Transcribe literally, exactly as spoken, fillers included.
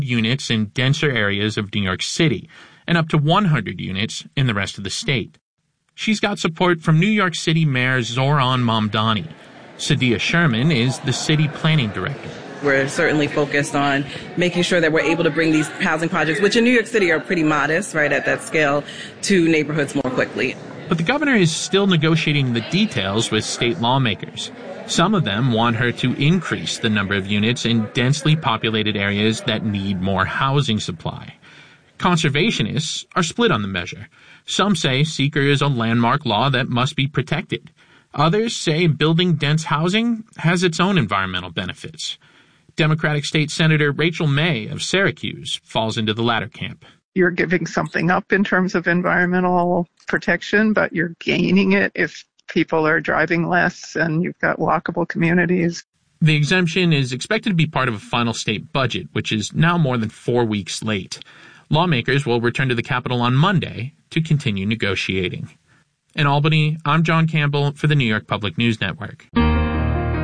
units in denser areas of New York City and up to one hundred units in the rest of the state. She's got support from New York City Mayor Zohran Mamdani. Sadia Sherman is the city planning director. We're certainly focused on making sure that we're able to bring these housing projects, which in New York City are pretty modest, right, at that scale, to neighborhoods more quickly. But the governor is still negotiating the details with state lawmakers. Some of them want her to increase the number of units in densely populated areas that need more housing supply. Conservationists are split on the measure. Some say SEEKR is a landmark law that must be protected. Others say building dense housing has its own environmental benefits. Democratic State Senator Rachel May of Syracuse falls into the latter camp. You're giving something up in terms of environmental protection, but you're gaining it if people are driving less and you've got walkable communities. The exemption is expected to be part of a final state budget, which is now more than four weeks late. Lawmakers will return to the Capitol on Monday to continue negotiating. In Albany, I'm John Campbell for the New York Public News Network.